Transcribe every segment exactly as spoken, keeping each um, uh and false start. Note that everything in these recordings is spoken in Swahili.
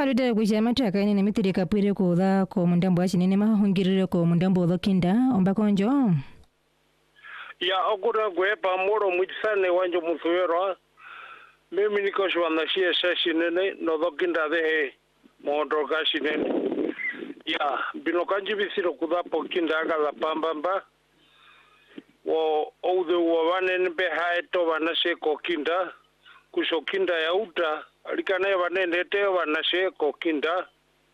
Kaludera kujama chakaini na mitiri kapwire kudha ko mundambo achinene mahungirire ko mundambo dhokinda omba konjo. Ya okura gwepa moro mujisane wanjo muthuwerwa. Mimi niko shwana shie shashinene no dhokinda dehe moondroka shinene. Ya bino kanji bisiro kudha po kinda aga la pambamba. Wo oude wo wanene behae to wanashe ko kinda. Kusho kinda ya uta. Alikane wanene te wanashe ko kinda.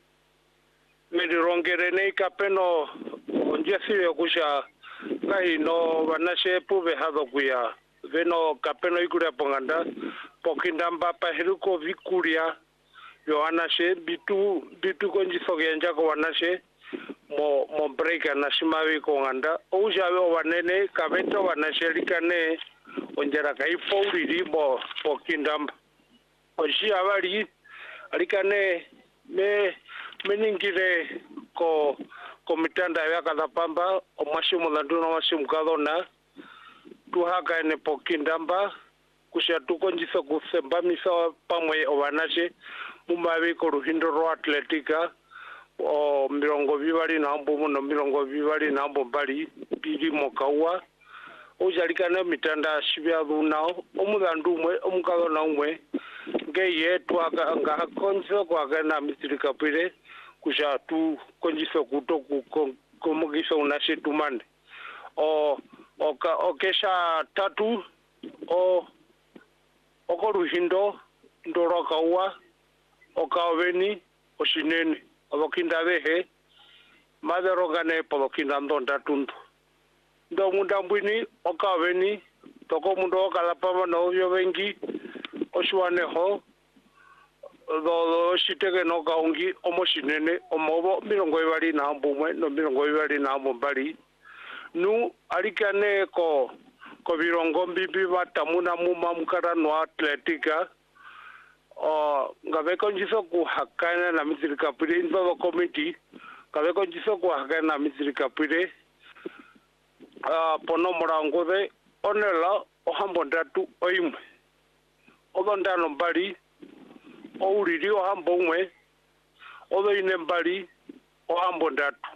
Medirongere nei kapeno onjesiwe kusha kai no wanashe puve hadho kuya. Veno kapeno ikuria ponganda. Pokinda mbapa heruko vikuria. Yo wanashe bitu bitu konjisoge njako wanashe. Mo mo breaka nashimawi konganda. Oujawe wanene kabeto wanashe likane onjera kai fauri mo pokinda mba. Oshi abali alikane me meningire ko komitanda ya kada pamba omashimu landuna mashimu kadona tuhaka ene pokindamba kusha tukonjisa kusemba misa pamwe owanashe mumawe ko ruhindo ro atletica o mirongo bibali na mbumu no mirongo bibali na mbali bili mokawa ojalikane mitanda shibya dunao omudandumwe omukadona umwe ngeye twaka nga konso kwa na mitirika pire kusha tu konjiso kuto kumugisa unashe tumande o oka okesha tatu o okoruhindo ndoroka uwa okaweni oshinene okinda behe maderogane polokinda ndonda tundu ndo mundambwini okaweni toko mundo okalapama no yo wengi oshwane ho do shitege no kaungi omoshinene omobo mirongo ibali na mbumwe no mirongo ibali na mbali nu alikane ko ko birongo mbibi batamuna muma mukara no atletica o ngabeko njiso ku hakana na mitirika pire ndo committee ngabeko njiso ku hakana na mitirika pire ah pono morango de onela ohambo ndatu oimwe odondano mbali ouriri ohambo umwe odoine mbali ohambo ndatu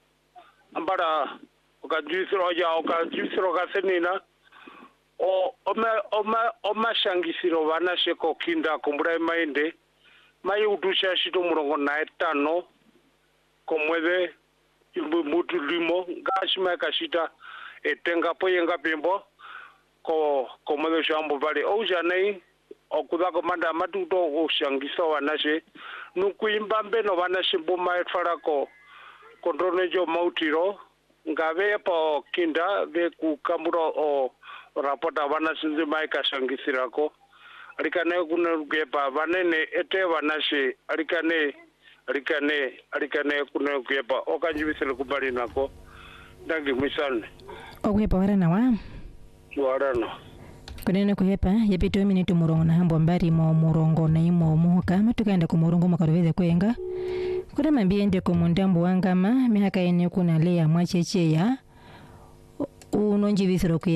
ambara okajisiro ya okajisiro kasenina o oma oma oma shangisiro banashe ko kinda kumbura mainde mai udusha shito murongo na etano komwede imbu mutu limo gashima kashita etenga poyenga pimbo ko komwede shambo bali ojanei okuda komanda matuto oshangisa wanashe nukuimba mbeno wanashe boma etfarako kontronejo mautiro ngabe po kinda be ku kamuro o rapota wanashe mai kashangisirako alikane kunegepa vanene ete wanashe alikane alikane alikane kunegepa okanjibisele kubali nako ndangi misane ogwepa warana wa warana kunene kuhepa yapito minute murongo na hambo mbari mo murongo na imo muhoka matukaenda ku murongo makarubeze kwenga kuna mambiende ku mundambo wangama mihaka ene kuna lea mwacheche ya unonjibisiro